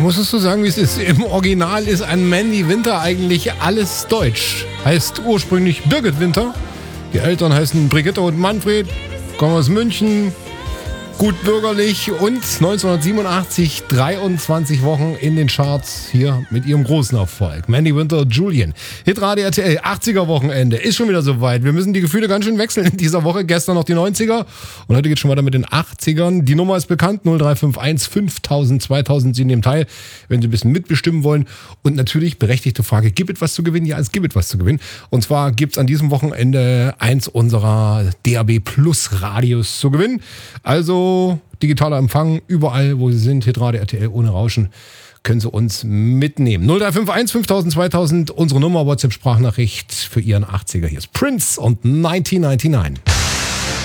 Man muss es so sagen, wie es ist. Im Original ist an Mandy Winter eigentlich alles deutsch. Heißt ursprünglich Birgit Winter. Die Eltern heißen Brigitte und Manfred, kommen aus München, gut bürgerlich und 1987 23 Wochen in den Charts hier mit ihrem großen Erfolg. Mandy Winter, Julian. Hitradio RTL, 80er Wochenende, ist schon wieder soweit. Wir müssen die Gefühle ganz schön wechseln in dieser Woche. Gestern noch die 90er und heute geht schon weiter mit den 80ern. Die Nummer ist bekannt, 0351 5000 2000. Sie nehmen teil, wenn Sie ein bisschen mitbestimmen wollen. Und natürlich berechtigte Frage, gibt es was zu gewinnen? Ja, es gibt etwas zu gewinnen. Und zwar gibt es an diesem Wochenende eins unserer DAB Plus Radios zu gewinnen. Also digitaler Empfang, überall, wo Sie sind, Hitradio RTL ohne Rauschen, können Sie uns mitnehmen. 0351 5000 2000, unsere Nummer, WhatsApp-Sprachnachricht für Ihren 80er. Hier ist Prince und 1999.